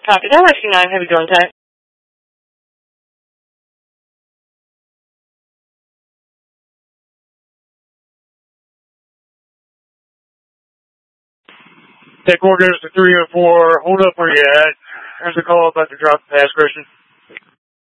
Copy that. Rescue 9, heavy drone type. Take orders to 3 and 4. Hold up where you at. There's a call about to drop past Christian.